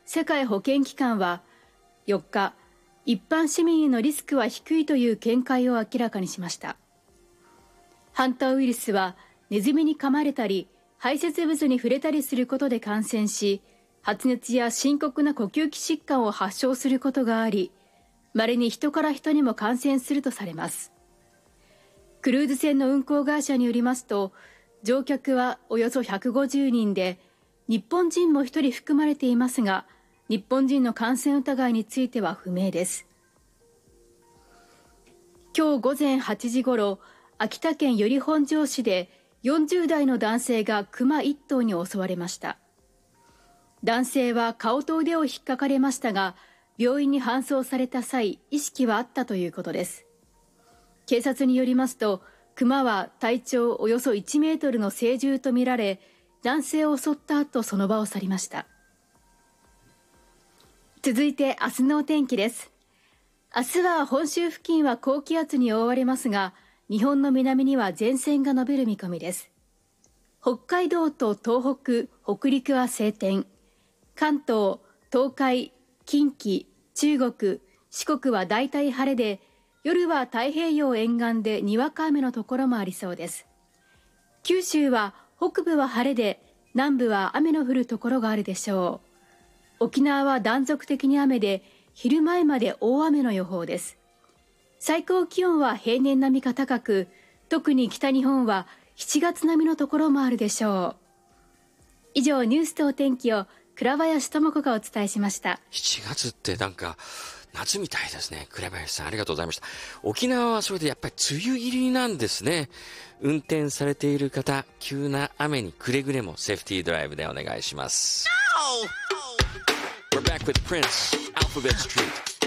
世界保健機関は4日、一般市民へのリスクは低いという見解を明らかにしました。ハンタウイルスはネズミに噛まれたり排泄物に触れたりすることで感染し、発熱や深刻な呼吸器疾患を発症することがあり、稀に人から人にも感染するとされます。クルーズ船の運航会社によりますと、乗客はおよそ150人で、日本人も1人含まれていますが、日本人の感染疑いについては不明です。今日午前8時ごろ、秋田県由利本荘市で40代の男性がクマ1頭に襲われました。男性は顔と腕を引っかかれましたが、病院に搬送された際、意識はあったということです。警察によりますと、クマは体長およそ1メートルの成獣とみられ、男性を襲った後その場を去りました。続いて明日のお天気です。明日は本州付近は高気圧に覆われますが、日本の南には前線が延びる見込みです。北海道と東北、北陸は晴天。関東、東海、近畿、中国、四国はだいたい晴れで、夜は太平洋沿岸でにわか雨のところもありそうです。九州は北部は晴れで、南部は雨の降るところがあるでしょう。沖縄は断続的に雨で、昼前まで大雨の予報です。最高気温は平年並みか高く、特に北日本は7月並みのところもあるでしょう。以上、ニュースとお天気を倉林智子がお伝えしました。 7月ってなんか夏みたいですね。倉林さんありがとうございました。沖縄はそれでやっぱり梅雨入りなんですね。運転されている方、急な雨にくれぐれもセーフティードライブでお願いします。We're back with Prince, Alphabet Street.